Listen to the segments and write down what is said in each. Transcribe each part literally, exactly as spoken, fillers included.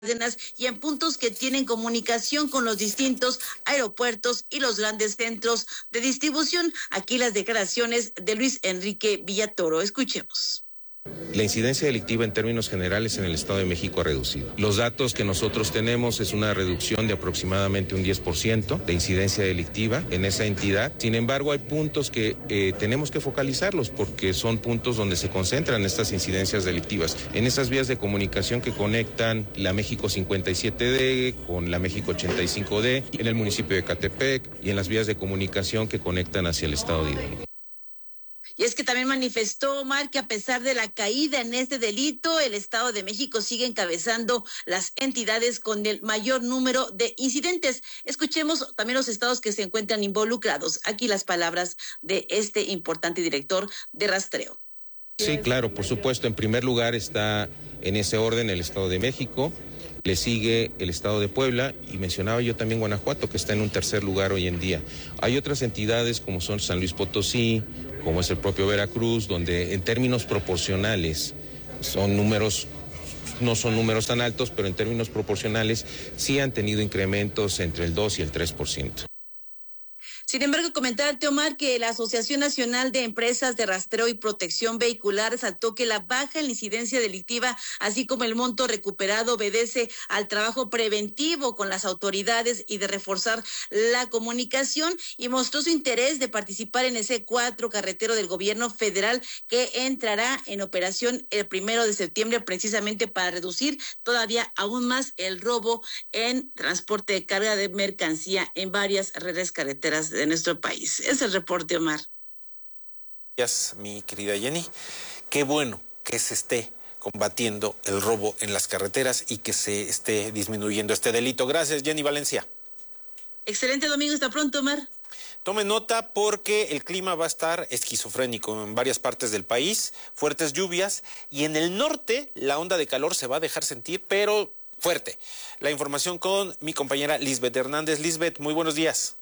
y en puntos que tienen comunicación con los distintos aeropuertos y los grandes centros de distribución. Aquí las declaraciones de Luis Enrique Villatoro. Escuchemos. La incidencia delictiva en términos generales en el Estado de México ha reducido. Los datos que nosotros tenemos es una reducción de aproximadamente un diez por ciento de incidencia delictiva en esa entidad. Sin embargo, hay puntos que eh, tenemos que focalizarlos porque son puntos donde se concentran estas incidencias delictivas. En esas vías de comunicación que conectan la México cincuenta y siete D con la México ochenta y cinco D, en el municipio de Ecatepec y en las vías de comunicación que conectan hacia el Estado de Hidalgo. Y es que también manifestó Omar que a pesar de la caída en este delito, el Estado de México sigue encabezando las entidades con el mayor número de incidentes. Escuchemos también los estados que se encuentran involucrados. Aquí las palabras de este importante director de rastreo. Sí, claro, por supuesto. En primer lugar está en ese orden el Estado de México, le sigue el Estado de Puebla y mencionaba yo también Guanajuato, que está en un tercer lugar hoy en día. Hay otras entidades como son San Luis Potosí, como es el propio Veracruz, donde en términos proporcionales son números, no son números tan altos, pero en términos proporcionales sí han tenido incrementos entre el dos y el tres por ciento. Sin embargo, comentarte, Omar, que la Asociación Nacional de Empresas de Rastreo y Protección Vehicular resaltó que la baja en la incidencia delictiva, así como el monto recuperado, obedece al trabajo preventivo con las autoridades y de reforzar la comunicación, y mostró su interés de participar en ese cuatro carretero del gobierno federal que entrará en operación el primero de septiembre, precisamente para reducir todavía aún más el robo en transporte de carga de mercancía en varias redes carreteras de nuestro país. Es el reporte, Omar. Gracias, mi querida Jenny. Qué bueno que se esté combatiendo el robo en las carreteras y que se esté disminuyendo este delito. Gracias, Jenny Valencia. Excelente domingo, hasta pronto, Omar. Tome nota porque el clima va a estar esquizofrénico en varias partes del país, fuertes lluvias, y en el norte la onda de calor se va a dejar sentir, pero fuerte. La información con mi compañera Lisbeth Hernández. Lisbeth, muy buenos días.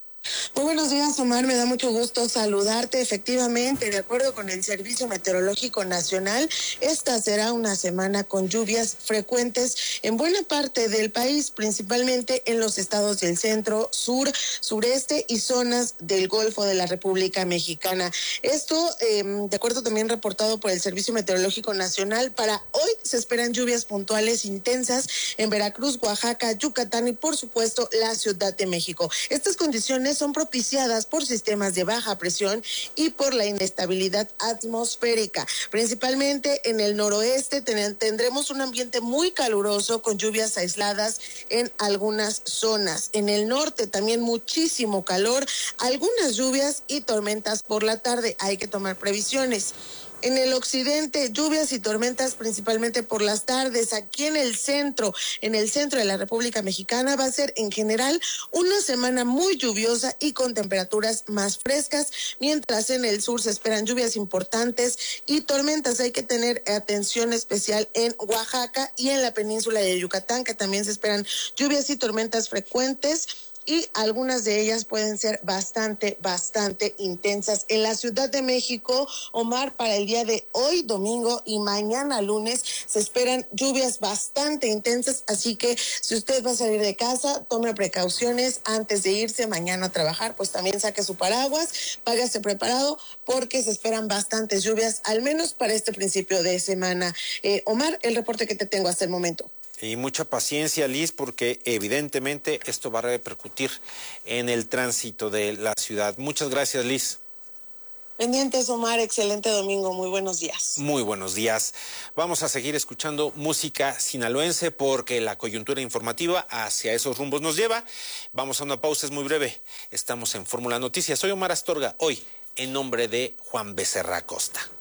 Muy buenos días, Omar, me da mucho gusto saludarte. Efectivamente, de acuerdo con el Servicio Meteorológico Nacional, esta será una semana con lluvias frecuentes en buena parte del país, principalmente en los estados del centro, sur, sureste y zonas del Golfo de la República Mexicana. Esto, eh, de acuerdo también reportado por el Servicio Meteorológico Nacional, para hoy se esperan lluvias puntuales intensas en Veracruz, Oaxaca, Yucatán y, por supuesto, la Ciudad de México. Estas condiciones son propiciadas por sistemas de baja presión y por la inestabilidad atmosférica. Principalmente en el noroeste ten- tendremos un ambiente muy caluroso con lluvias aisladas en algunas zonas. En el norte también muchísimo calor, algunas lluvias y tormentas por la tarde. Hay que tomar previsiones. En el occidente, lluvias y tormentas principalmente por las tardes. Aquí en el centro, en el centro de la República Mexicana, va a ser en general una semana muy lluviosa y con temperaturas más frescas, mientras en el sur se esperan lluvias importantes y tormentas. Hay que tener atención especial en Oaxaca y en la península de Yucatán, que también se esperan lluvias y tormentas frecuentes, y algunas de ellas pueden ser bastante, bastante intensas. En la Ciudad de México, Omar, para el día de hoy, domingo, y mañana, lunes, se esperan lluvias bastante intensas, así que si usted va a salir de casa, tome precauciones antes de irse mañana a trabajar, pues también saque su paraguas, váyase preparado, porque se esperan bastantes lluvias, al menos para este principio de semana. Eh, Omar, el reporte que te tengo hasta el momento. Y mucha paciencia, Liz, porque evidentemente esto va a repercutir en el tránsito de la ciudad. Muchas gracias, Liz. Pendientes, Omar, excelente domingo, muy buenos días. Muy buenos días. Vamos a seguir escuchando música sinaloense porque la coyuntura informativa hacia esos rumbos nos lleva. Vamos a una pausa, es muy breve. Estamos en Fórmula Noticias. Soy Omar Astorga, hoy en nombre de Juan Becerra Acosta.